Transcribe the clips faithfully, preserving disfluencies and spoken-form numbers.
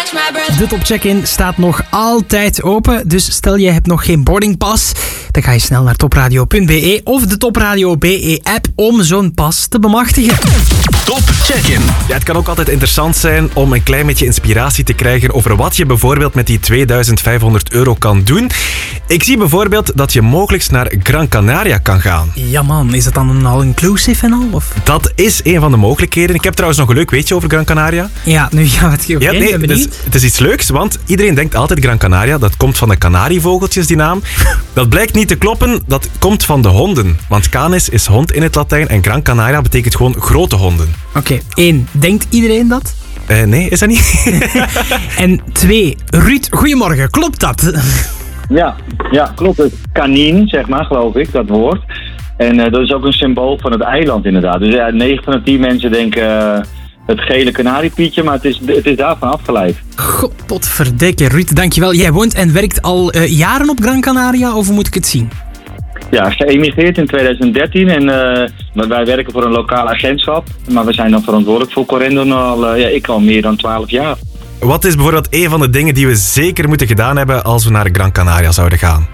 De Top Check-in staat nog altijd open, dus stel jij hebt nog geen boardingpas, dan ga je snel naar topradio punt b e of de Topradio B E-app om zo'n pas te bemachtigen. Top Check-in. Ja, het kan ook altijd interessant zijn om een klein beetje inspiratie te krijgen over wat je bijvoorbeeld met die tweeduizend vijfhonderd euro kan doen. Ik zie bijvoorbeeld dat je mogelijk naar Gran Canaria kan gaan. Ja man, is het dan een all-inclusive en al? Of? Dat is een van de mogelijkheden. Ik heb trouwens nog een leuk weetje over Gran Canaria. Ja, nu gaan we het okay, ja, nee, ben het, is, benieuwd. het is iets leuks, want iedereen denkt altijd Gran Canaria. Dat komt van de kanarievogeltjes, die naam. Dat blijkt niet te kloppen, dat komt van de honden. Want canis is hond in het Latijn en Gran Canaria betekent gewoon grote honden. Oké, okay, één, denkt iedereen dat? Uh, nee, is dat niet? En twee, Ruud, goedemorgen, klopt dat? Ja, ja, klopt. Het kanien, zeg maar, geloof ik, dat woord. En uh, dat is ook een symbool van het eiland inderdaad. Dus ja, negen van de tien mensen denken uh, het gele kanariepietje, maar het is, het is daarvan afgeleid. Godverdikke, Ruud, dankjewel. Jij woont en werkt al uh, jaren op Gran Canaria, of hoe moet ik het zien? Ja, geëmigreerd in tweeduizend dertien en uh, wij werken voor een lokaal agentschap. Maar we zijn dan verantwoordelijk voor Corendon al, uh, ja, ik al meer dan twaalf jaar. Wat is bijvoorbeeld een van de dingen die we zeker moeten gedaan hebben als we naar Gran Canaria zouden gaan?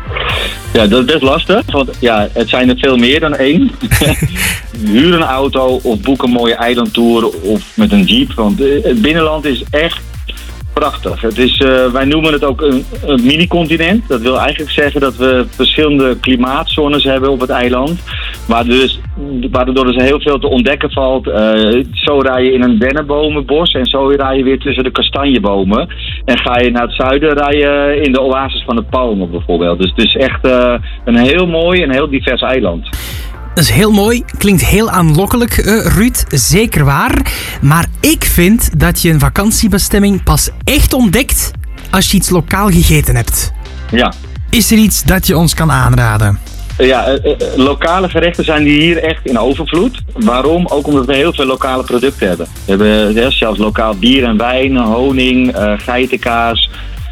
Ja, dat is best lastig, want ja, het zijn er veel meer dan één. Huur een auto of boek een mooie eilandtour of met een jeep, want het binnenland is echt prachtig. Het is, uh, wij noemen het ook een, een mini-continent. Dat wil eigenlijk zeggen dat we verschillende klimaatzones hebben op het eiland. Waardoor dus, waardoor dus heel veel te ontdekken valt. Uh, zo rij je in een dennenbomenbos en zo rij je weer tussen de kastanjebomen. En ga je naar het zuiden, rij je in de oases van de palmen bijvoorbeeld. Dus het is echt uh, een heel mooi en heel divers eiland. Dat is heel mooi, klinkt heel aanlokkelijk, uh, Ruud, zeker waar. Maar ik vind dat je een vakantiebestemming pas echt ontdekt als je iets lokaal gegeten hebt. Ja. Is er iets dat je ons kan aanraden? Ja, uh, uh, lokale gerechten zijn hier echt in overvloed. Waarom? Ook omdat we heel veel lokale producten hebben. We hebben ja, zelfs lokaal bier en wijn, honing, uh, geitenkaas,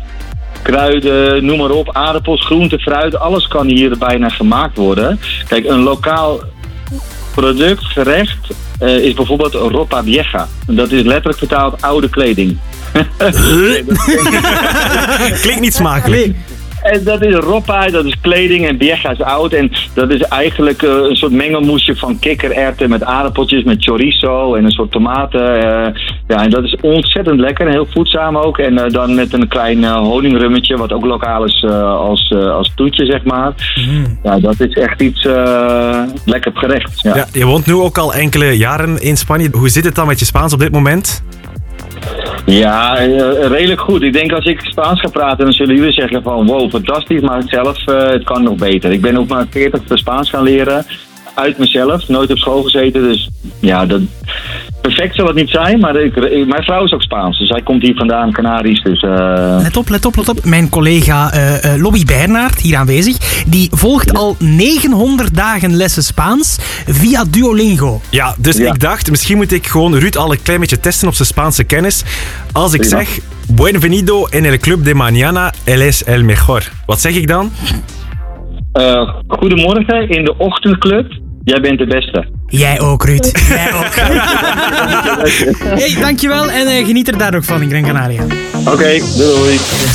kruiden, noem maar op, aardappels, groenten, fruit, alles kan hier bijna gemaakt worden. Kijk, een lokaal product, gerecht, uh, is bijvoorbeeld ropa vieja. Dat is letterlijk vertaald oude kleding. Klinkt niet smakelijk. En dat is ropa, dat is kleding en vieja is oud. En dat is eigenlijk uh, een soort mengelmoesje van kikkererwten met aardappeltjes, met chorizo en een soort tomaten. Uh, ja, en dat is ontzettend lekker en heel voedzaam ook. En uh, dan met een klein uh, honingrummetje, wat ook lokaal is uh, als, uh, als toetje, zeg maar. Mm. Ja, dat is echt iets uh, lekker gerecht. Ja. Ja, je woont nu ook al enkele jaren in Spanje. Hoe zit het dan met je Spaans op dit moment? Ja, uh, redelijk goed. Ik denk als ik Spaans ga praten, dan zullen jullie zeggen van wow, fantastisch, maar zelf, uh, het kan nog beter. Ik ben op mijn veertigste Spaans gaan leren, uit mezelf, nooit op school gezeten, dus ja, dat, perfect zal het niet zijn, maar ik, ik, mijn vrouw is ook Spaans, dus zij komt hier vandaan, Canaries, dus... Uh... Let op, let op, let op. Mijn collega uh, uh, Lobby Bernard, hier aanwezig, die volgt ja. al negenhonderd dagen lessen Spaans via Duolingo. Ja, dus ja. ik dacht, misschien moet ik gewoon Ruud al een klein beetje testen op zijn Spaanse kennis. Als ik ja. zeg, Bienvenido en el club de mañana, él es el mejor. Wat zeg ik dan? Uh, goedemorgen in de ochtendclub. Jij bent de beste. Jij ook, Ruud. Jij ook. Hey, dankjewel en uh, geniet er daar ook van in Gran Canaria. Oké, okay, doei.